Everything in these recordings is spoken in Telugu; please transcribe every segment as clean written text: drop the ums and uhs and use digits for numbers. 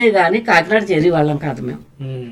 కానీ కాకినాడ చేరేవాళ్ళం కాదు మేము.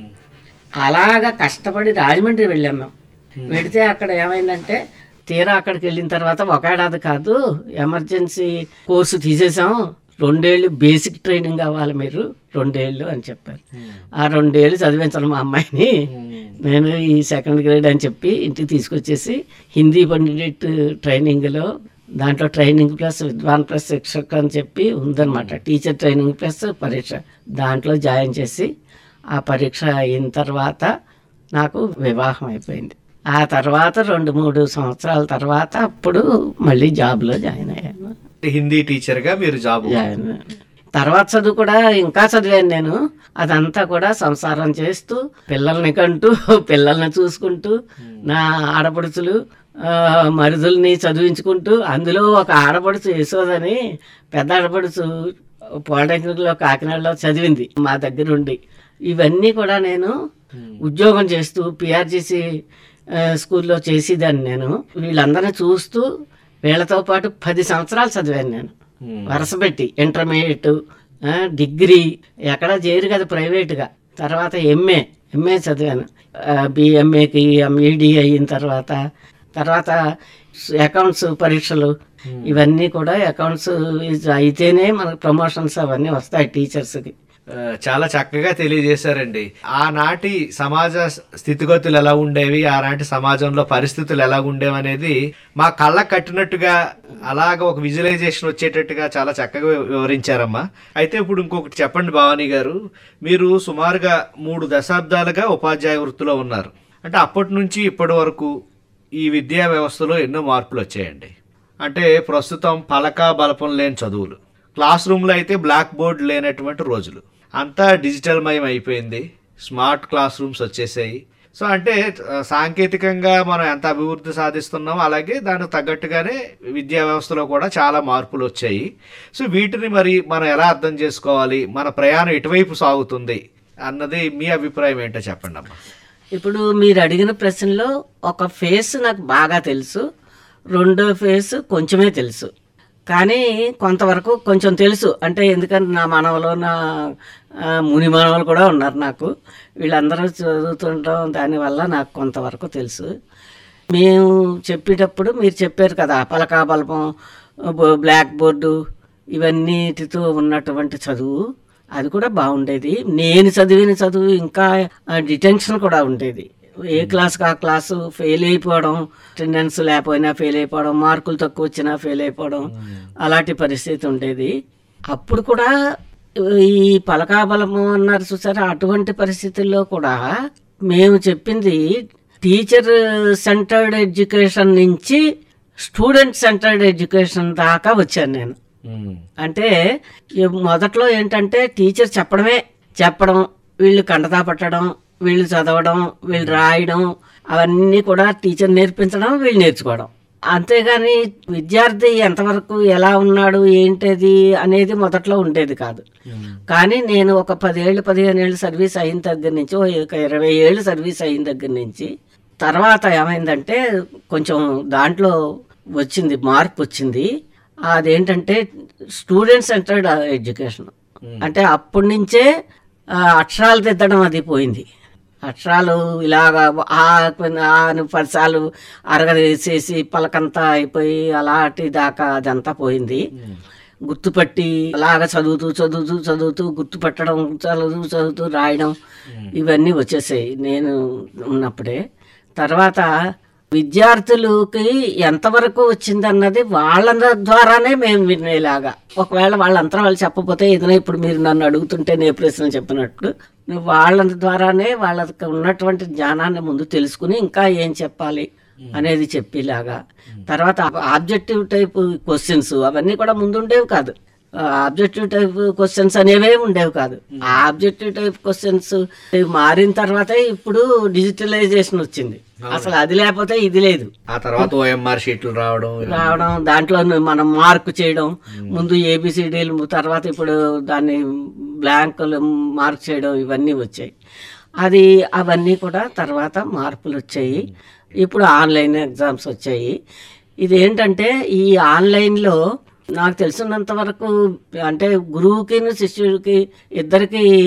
అలాగా కష్టపడి రాజమండ్రి వెళ్ళాం మేము. వెళితే అక్కడ ఏమైందంటే తీరా అక్కడికి వెళ్ళిన తర్వాత ఒక ఏడాది కాదు, ఎమర్జెన్సీ కోర్సు తీసేసాం, 2 ఏళ్ళు బేసిక్ ట్రైనింగ్ అవ్వాలి మీరు, 2 ఏళ్ళు అని చెప్పారు. ఆ 2 ఏళ్ళు చదివించాను మా అమ్మాయిని. నేను ఈ 2nd గ్రేడ్ అని చెప్పి ఇంటికి తీసుకొచ్చేసి హిందీ పండిట్ ట్రైనింగ్లో, దాంట్లో ట్రైనింగ్ ప్లస్ విద్వాన్ ప్లస్ శిక్షక్ అని చెప్పి ఉందన్నమాట, టీచర్ ట్రైనింగ్ ప్లస్ పరీక్ష, దాంట్లో జాయిన్ చేసి ఆ పరీక్ష అయిన తర్వాత నాకు వివాహం అయిపోయింది. ఆ తర్వాత 2-3 సంవత్సరాల తర్వాత అప్పుడు మళ్ళీ జాబ్లో జాయిన్ అయ్యాను. హిందీ టీచర్గా మీరు జాబ్ జాయిన్ అయ్యాను. తర్వాత చదువు కూడా ఇంకా చదివాను నేను. అదంతా కూడా సంసారం చేస్తూ పిల్లల్ని కంటూ పిల్లల్ని చూసుకుంటూ నా ఆడపడుచులు మరుదుల్ని చదివించుకుంటూ, అందులో ఒక ఆడపడుచు యశోదని పెద్ద ఆడపడుచు పాలిటెక్నిక్లో కాకినాడలో చదివింది మా దగ్గర ఉండి. ఇవన్నీ కూడా నేను ఉద్యోగం చేస్తూ పిఆర్జీసీ స్కూల్లో చేసేదాన్ని. నేను వీళ్ళందరినీ చూస్తూ వీళ్ళతో పాటు 10 సంవత్సరాలు చదివాను నేను వరుసపెట్టి. ఇంటర్మీడియట్, డిగ్రీ ఎక్కడ చేరు కదా ప్రైవేట్గా. తర్వాత ఎంఏ చదివాను. బిఎంఏకి ఎంఈడి అయిన తర్వాత అకౌంట్స్ పరీక్షలు, ఇవన్నీ కూడా అకౌంట్స్ అయితేనే మనకు ప్రమోషన్స్ అవన్నీ వస్తాయి టీచర్స్కి. చాలా చక్కగా తెలియజేశారండి. ఆనాటి సమాజ స్థితిగతులు ఎలా ఉండేవి, ఆనాటి సమాజంలో పరిస్థితులు ఎలా ఉండేవి అనేది మా కళ్ళ కట్టినట్టుగా, అలాగ ఒక విజువలైజేషన్ వచ్చేటట్టుగా చాలా చక్కగా వివరించారమ్మా. అయితే ఇప్పుడు ఇంకొకటి చెప్పండి భవానీ గారు, మీరు సుమారుగా 3 దశాబ్దాలుగా ఉపాధ్యాయ వృత్తిలో ఉన్నారు. అంటే అప్పటి నుంచి ఇప్పటి వరకు ఈ విద్యా వ్యవస్థలో ఎన్నో మార్పులు వచ్చాయండి. అంటే ప్రస్తుతం పలక బలపం లేని చదువులు, క్లాస్ రూమ్లో అయితే బ్లాక్ బోర్డ్ లేనటువంటి రోజులు, అంతా డిజిటల్ మయం అయిపోయింది, స్మార్ట్ క్లాస్ రూమ్స్ వచ్చేసాయి. సో అంటే సాంకేతికంగా మనం ఎంత అభివృద్ధి సాధిస్తున్నామో అలాగే దానికి తగ్గట్టుగానే విద్యా వ్యవస్థలో కూడా చాలా మార్పులు వచ్చాయి. సో వీటిని మరి మనం ఎలా అర్థం చేసుకోవాలి, మన ప్రయాణం ఎటువైపు సాగుతుంది అన్నది మీ అభిప్రాయం ఏంటో చెప్పండి అమ్మా. ఇప్పుడు మీరు అడిగిన ప్రశ్నలో ఒక ఫేస్ నాకు బాగా తెలుసు, 2వ ఫేస్ కొంచెమే తెలుసు. కానీ కొంతవరకు కొంచెం తెలుసు, అంటే ఎందుకంటే నా మనవలు, నా ముని మనవలు కూడా ఉన్నారు నాకు. వీళ్ళందరూ చదువుతుండడం దానివల్ల నాకు కొంతవరకు తెలుసు. మేము చెప్పేటప్పుడు మీరు చెప్పారు కదా, పలకా బలపం, బ్లాక్ బోర్డు, ఇవన్నిటితో ఉన్నటువంటి చదువు, అది కూడా బాగుండేది. నేను చదివిన చదువు ఇంకా డిటెన్షన్ కూడా ఉండేది. ఏ క్లాస్కి ఆ క్లాసు ఫెయిల్ అయిపోవడం, అటెండెన్స్ లేకపోయినా ఫెయిల్ అయిపోవడం, మార్కులు తక్కువ వచ్చినా ఫెయిల్ అయిపోవడం, అలాంటి పరిస్థితి ఉండేది. అప్పుడు కూడా ఈ పలకాబలము అన్నారు చూసారా, అటువంటి పరిస్థితుల్లో కూడా మేము చెప్పింది టీచర్ సెంటర్డ్ ఎడ్యుకేషన్ నుంచి స్టూడెంట్ సెంటర్డ్ ఎడ్యుకేషన్ దాకా వచ్చాను నేను. అంటే మొదట్లో ఏంటంటే టీచర్ చెప్పడం, వీళ్ళు కంటతా పట్టడం, వీళ్ళు చదవడం, వీళ్ళు రాయడం, అవన్నీ కూడా టీచర్ నేర్పించడం, వీళ్ళు నేర్చుకోవడం. అంతేగాని విద్యార్థి ఎంతవరకు ఎలా ఉన్నాడు ఏంటది అనేది మొదట్లో ఉండేది కాదు. కానీ నేను ఒక 10 ఏళ్ళు 15 ఏళ్ళు సర్వీస్ అయిన దగ్గర నుంచి, ఒక 20 ఏళ్ళు సర్వీస్ అయిన దగ్గర నుంచి తర్వాత ఏమైందంటే కొంచెం దాంట్లో మార్పు వచ్చింది. అదేంటంటే స్టూడెంట్ సెంటర్డ్ ఎడ్యుకేషన్. అంటే అప్పటి నుంచే అక్షరాలు దిద్దడం అది పోయింది. అక్షరాలు ఇలాగా 10 సార్లు అరగదీసేసి పలకంతా అయిపోయి అలాంటి దాకా అదంతా పోయింది. గుర్తుపట్టి అలాగా చదువుతూ గుర్తుపట్టడం, చదువుతూ రాయడం, ఇవన్నీ వచ్చేసాయి నేను ఉన్నప్పుడే. తర్వాత విద్యార్థులకి ఎంతవరకు వచ్చిందన్నది వాళ్ళ ద్వారానే మేము వినేలాగా, ఒకవేళ వాళ్ళంతా వాళ్ళు చెప్పకపోతే ఏదైనా ఇప్పుడు మీరు నన్ను అడుగుతుంటే నేను ప్రశ్న చెప్పినట్టు వాళ్ళ ద్వారానే వాళ్ళకి ఉన్నటువంటి జ్ఞానాన్ని ముందు తెలుసుకుని ఇంకా ఏం చెప్పాలి అనేది చెప్పేలాగా. తర్వాత ఆబ్జెక్టివ్ టైప్ క్వశ్చన్స్ అవన్నీ కూడా ముందు ఉండేవి కాదు. ఆబ్జెక్టివ్ టైప్ క్వశ్చన్స్ అనేవే ఉండేవి కాదు. ఆ ఆబ్జెక్టివ్ టైప్ క్వశ్చన్స్ మారిన తర్వాతే ఇప్పుడు డిజిటలైజేషన్ వచ్చింది. అసలు అది లేకపోతే ఇది లేదు. ఆ తర్వాత ఓఎంఆర్ షీట్లు రావడం, దాంట్లో మనం మార్కు చేయడం, ముందు ఏబిసిడీలు, తర్వాత ఇప్పుడు దాన్ని బ్లాంకులు మార్క్ చేయడం, ఇవన్నీ వచ్చాయి. అవన్నీ కూడా తర్వాత మార్పులు వచ్చాయి. ఇప్పుడు ఆన్లైన్ ఎగ్జామ్స్ వచ్చాయి. ఇదేంటంటే ఈ ఆన్లైన్లో నాకు తెలిసినంత వరకు అంటే గురువుకి శిష్యుడికి ఇద్దరికి